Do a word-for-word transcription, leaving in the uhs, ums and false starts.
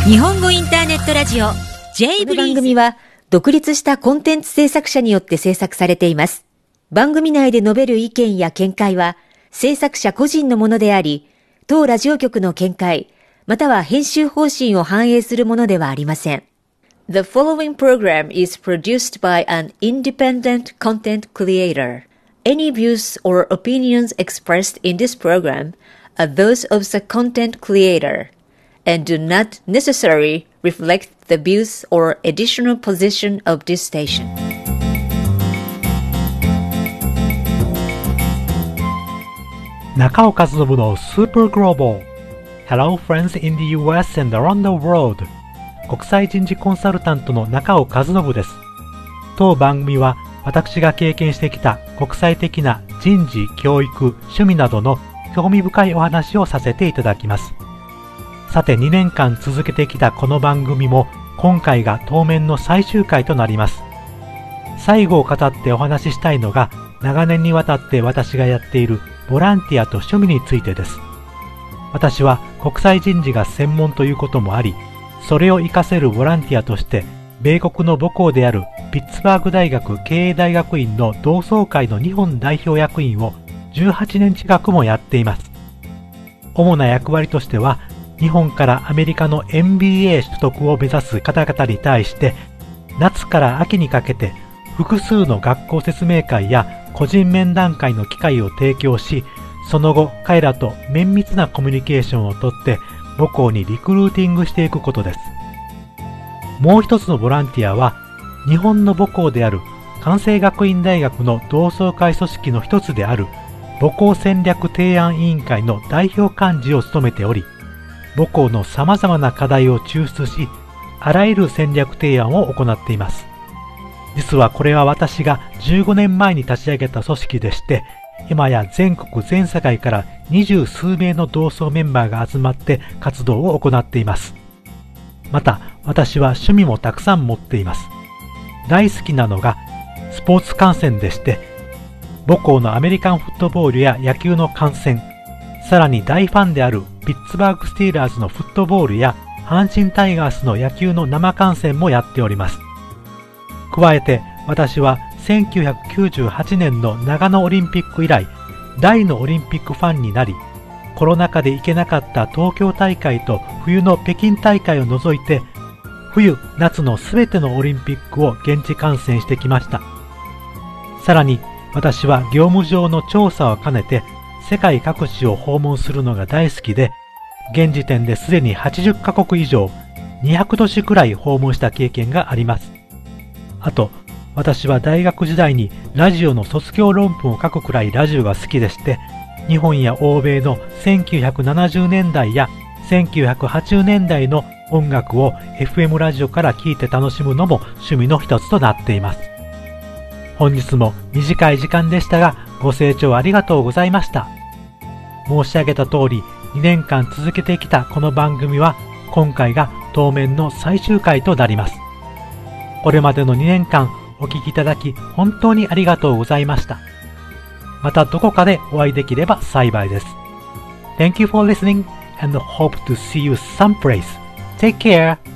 日本語インターネットラジオ J ブリーズ。 この番組は独立したコンテンツ制作者によって制作されています。番組内で述べる意見や見解は制作者個人のものであり、当ラジオ局の見解または編集方針を反映するものではありません。The following program is produced by an independent content creator. Any views or opinions expressed in this program are those of the content creator and do not necessarily reflect the views or additional position of this station. 中尾和信の Super Global Hello friends in the ユーエス and around the world 国際人事コンサルタントの中尾和信です。当番組は私が経験してきた国際的な人事、教育、趣味などの興味深いお話をさせていただきます。さてにねんかん続けてきたこの番組も今回が当面の最終回となります。最後を語ってお話ししたいのが長年にわたって私がやっているボランティアと趣味についてです。私は国際人事が専門ということもあり、それを活かせるボランティアとして米国の母校であるピッツバーグ大学経営大学院の同窓会の日本代表役員をじゅうはちねん近くもやっています。主な役割としては、日本からアメリカの エムビーエー 取得を目指す方々に対して、夏から秋にかけて複数の学校説明会や個人面談会の機会を提供し、その後彼らと綿密なコミュニケーションをとって母校にリクルーティングしていくことです。もう一つのボランティアは、日本の母校である関西学院大学の同窓会組織の一つである母校戦略提案委員会の代表幹事を務めており、母校の様々な課題を抽出し、あらゆる戦略提案を行っています。実はこれは私がじゅうごねんまえに立ち上げた組織でして、今や全国全世界から二十数名の同窓メンバーが集まって活動を行っています。また、私は趣味もたくさん持っています。大好きなのがスポーツ観戦でして、母校のアメリカンフットボールや野球の観戦、さらに大ファンであるピッツバーグスティーラーズのフットボールや阪神タイガースの野球の生観戦もやっております。加えて私はせんきゅうひゃくきゅうじゅうはちねんの長野オリンピック以来、大のオリンピックファンになり、コロナ禍で行けなかった東京大会と冬の北京大会を除いて、冬、夏のすべてのオリンピックを現地観戦してきました。さらに私は業務上の調査を兼ねて世界各地を訪問するのが大好きで、現時点ですでにはちじゅっかこく以上、にひゃくどしくらい訪問した経験があります。あと、私は大学時代にラジオの卒業論文を書くくらいラジオが好きでして、日本や欧米のせんきゅうひゃくななじゅうねんだいやせんきゅうひゃくはちじゅうねんだいの音楽を エフエム ラジオから聴いて楽しむのも趣味の一つとなっています。本日も短い時間でしたが、ご清聴ありがとうございました。申し上げた通り、にねんかん続けてきたこの番組は、今回が当面の最終回となります。これまでのにねんかんお聞きいただき、本当にありがとうございました。またどこかでお会いできれば幸いです。Thank you for listening and hope to see you someplace. Take care!